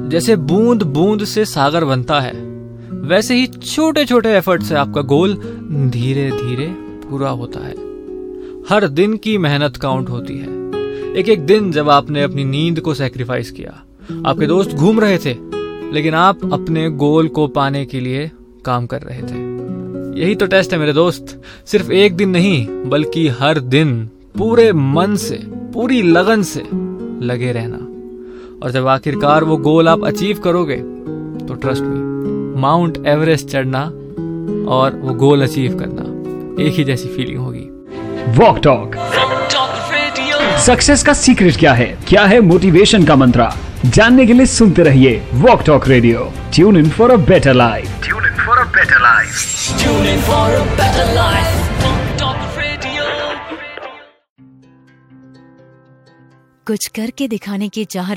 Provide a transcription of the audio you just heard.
जैसे बूंद बूंद से सागर बनता है, वैसे ही छोटे छोटे एफर्ट से आपका गोल धीरे धीरे पूरा होता है। हर दिन की मेहनत काउंट होती है। एक एक दिन जब आपने अपनी नींद को सैक्रिफाइस किया, आपके दोस्त घूम रहे थे, लेकिन आप अपने गोल को पाने के लिए काम कर रहे थे। यही तो टेस्ट है मेरे दोस्त। सिर्फ एक दिन नहीं, बल्कि हर दिन पूरे मन से, पूरी लगन से लगे रहना। और जब आखिरकार वो गोल आप अचीव करोगे, तो ट्रस्ट मी, माउंट एवरेस्ट चढ़ना और वो गोल अचीव करना एक ही जैसी फीलिंग होगी। वॉक टॉक सक्सेस का सीक्रेट क्या है मोटिवेशन का मंत्रा? जानने के लिए सुनते रहिए walk talk radio. Tune in for a better life. कुछ करके दिखाने की चाह